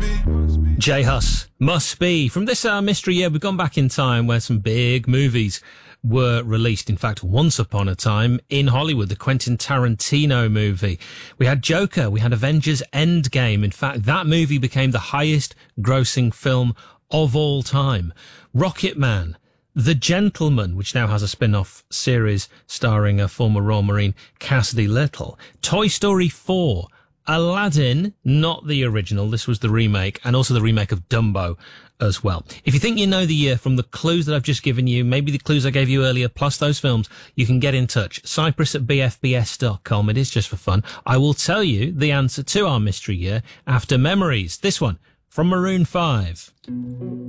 J Hus, Must Be. From this mystery year, we've gone back in time where some big movies were released. In fact, Once Upon a Time in Hollywood, the Quentin Tarantino movie. We had Joker, we had Avengers Endgame. In fact, that movie became the highest grossing film of all time. Rocketman, The Gentleman, which now has a spin-off series starring a former Royal Marine Cassidy Little. Toy Story 4, Aladdin, not the original, this was the remake, and also the remake of Dumbo as well. If you think you know the year from the clues that I've just given you, maybe the clues I gave you earlier, plus those films, you can get in touch. Cyprus@bfbs.com. It is just for fun. I will tell you the answer to our mystery year after Memories. This one from Maroon 5.